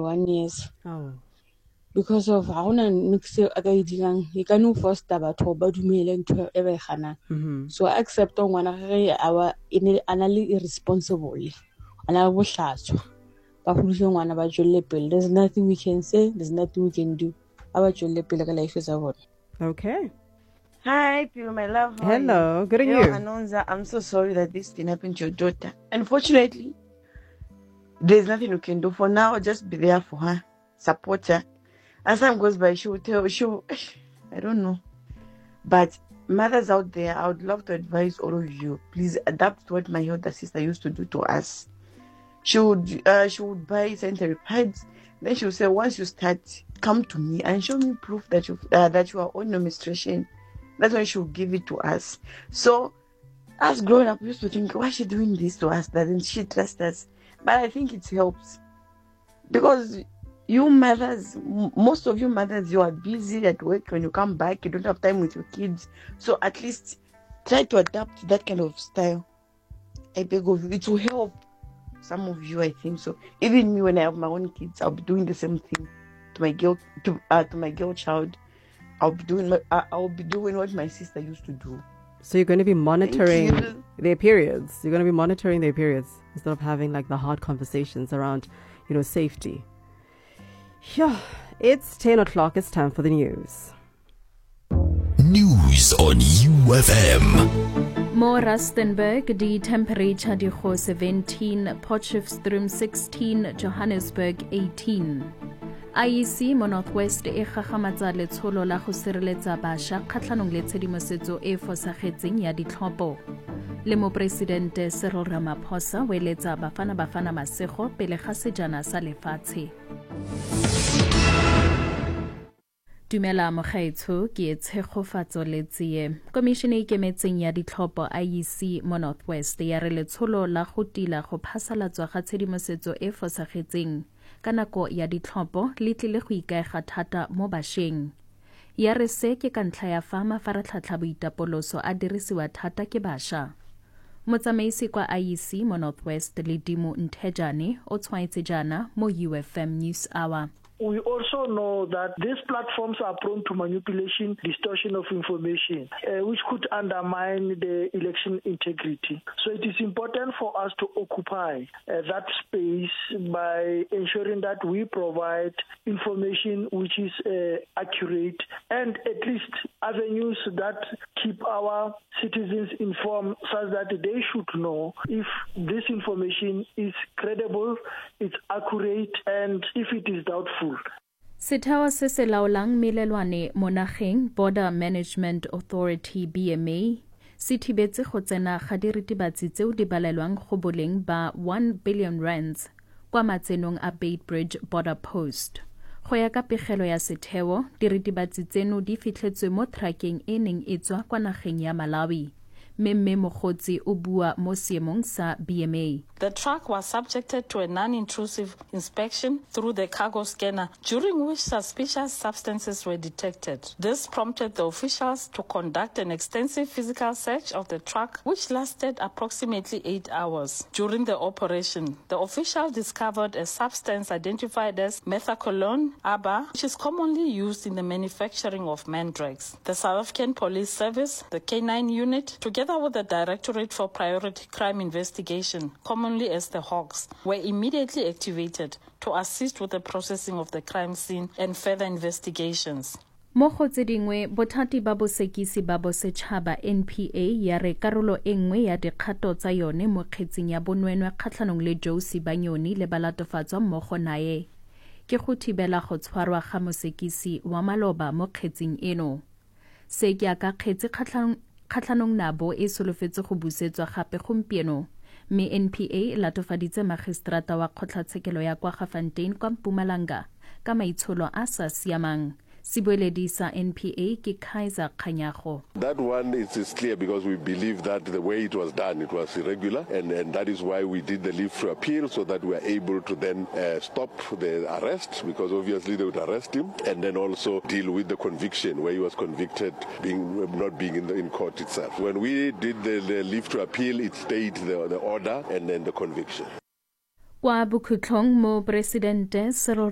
21 years. Oh. Because of ha ona mix a ka idilang e ka no foster batho ba dumele ntho e ba e ganang. So I accept ngwana ge awa ene anali irresponsible ana bohlatswa ba fudise ngwana ba jwelle pele. There's nothing we can say, there's nothing we can do. Aba jwelle pele ka life tsa bona. Okay. Hi, Pio, my love. How Hello, are you? good on Yo, you. Anonza, I'm so sorry that this thing happened to your daughter. Unfortunately, there's nothing you can do for now. Just be there for her, support her. As time goes by, she will tell. I don't know. But mothers out there, I would love to advise all of you, please adapt to what my elder sister used to do to us. She would buy sanitary pads. Then she would say, once you start, come to me and show me proof that you are on your menstruation. That's when she will give it to us. So, us growing up, we used to think, why is she doing this to us? Doesn't she trust us? But I think it helps. Because you mothers, most of you mothers, you are busy at work. When you come back, you don't have time with your kids. So at least try to adapt that kind of style. I beg of you. It will help some of you, I think so. Even me, when I have my own kids, I'll be doing the same thing to my girl child. I'll be doing what my sister used to do. So you're going to be monitoring their periods. You're going to be monitoring their periods instead of having like the hard conversations around, safety. Yeah, it's 10 o'clock. It's time for the news. News on UFM. Mo Rustenburg, die temperature di go 17, Potchefstroom 16, Johannesburg 18. IEC mo Northwest e gagamatsa letsholo la go sireletsa bašwa kgatlhanong le tshedimosetso e fosagetseng ya ditlhopho. Le mo Presidente Cyril Ramaphosa o eletsa bafana masego pele ga sejana sa lefatshe. Dumela mogaetsho ke tshegofatso le tsie. Komishene e kemetseng ya ditlhopho IEC mo Northwest ya re letsholo la go tila go phasalatswa ga tshedimosetso e fosagetseng ka nako ya ditlhopho le tlile go ikaega thata mo bašweng. Ya re se ke ka ntlha ya fa mafaratlhatlha boitapoloso a dirisiwa thata ke bašwa. Motsamaisi kwa IEC mo Northwest Ledimo Nthejane o tshwaetse jana mo UFM News Hour. We also know that these platforms are prone to manipulation, distortion of information, which could undermine the election integrity. So it is important for us to occupy that space by ensuring that we provide information which is accurate and at least avenues that keep our citizens informed such that they should know if this information is credible, it's accurate, and if it is doubtful. Setheo se se laolang melelwane mo nageng Border Management Authority BMA se thibetse go tsena ga diritibatsi tseo di balelwang go boleng ba 1 billion rands kwa matsenong a Beitbridge Border Post. Go ya ka pegelo ya setheo, diritibatsi tseno di fitlhetswe mo trakeng e neng e tswa kwa nageng ya Malawi. Mme Mogotsi o bua mo seemong sa BMA. The truck was subjected to a non-intrusive inspection through the cargo scanner, during which suspicious substances were detected. This prompted the officials to conduct an extensive physical search of the truck, which lasted approximately 8 hours. During the operation, the officials discovered a substance identified as methaqualone (ABA), which is commonly used in the manufacturing of mandrakes. The South African Police Service, the K9 unit, together with the Directorate for Priority Crime Investigation, commonly as the Hawks, were immediately activated to assist with the processing of the crime scene and further investigations. Mo go tse dingwe bothati ba bosekisi ba bosetšhaba NPA ya re karolo e nngwe ya dikgato tsa yone mo kgetseng ya bonwenwe kgatlhanong le Josie Banyoni le balatofatswa mmogo naye ke go thibela go tshwarwa ga mosekisi wa maloba mo kgetseng eno. Se ke aka kgetsi kgatlhanong nabo e solofetse go busetswa gape gompieno. Me NPA latofaditse magistrata wa kgotlatshekelo ya kwa Gafontein kwa Mpumalanga ka maitsholo a sa siamang. Sibueledi sa NPA ke Kaiser Khanyago. That one is clear because we believe that the way it was done, it was irregular, and that is why we did the leave to appeal, so that we are able to then stop the arrest, because obviously they would arrest him, and then also deal with the conviction where he was convicted not being in court itself. When we did the leave to appeal, it stayed the order and then the conviction. Kwa bokhutlong mo Presidente Cyril